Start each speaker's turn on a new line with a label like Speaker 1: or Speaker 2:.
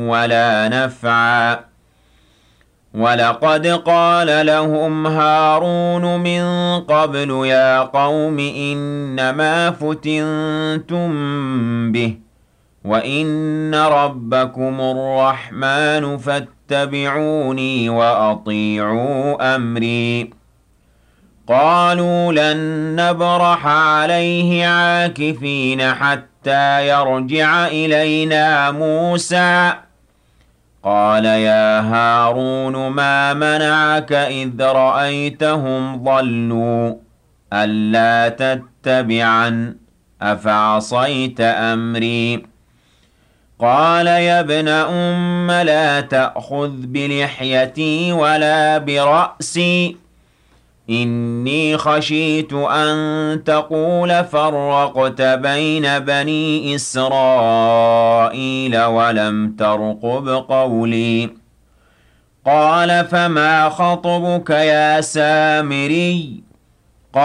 Speaker 1: ولا نفعا ولقد قال لهم هارون من قبل يا قوم إنما فتنتم به وإن ربكم الرحمن فاتبعوني وأطيعوا أمري قالوا لن نبرح عليه عاكفين حتى يرجع إلينا موسى قال يا هارون ما منعك إذ رأيتهم ضلوا ألا تتبعن أفعصيت أمري قال يا ابن أم لا تأخذ بلحيتي ولا برأسي إني خشيت أن تقول فرقت بين بني إسرائيل ولم ترقب قولي قال فما خطبك يا سامري